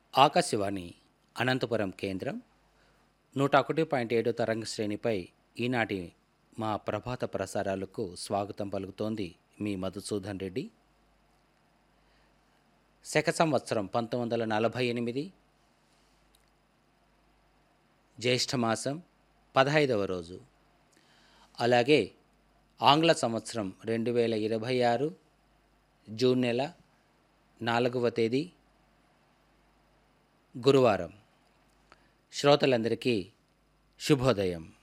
ఆకాశవాణి అనంతపురం కేంద్రం 101.7 తరంగ శ్రేణిపై ఈనాటి మా ప్రభాత ప్రసారాలకు స్వాగతం పలుకుతోంది మీ మధుసూదన్ రెడ్డి. శక సంవత్సరం 1948 జ్యేష్ఠమాసం 15వ రోజు, అలాగే ఆంగ్ల సంవత్సరం 2026 జూన్ నెల 4వ తేదీ గురువారం. శ్రోతలందరికీ శుభోదయం.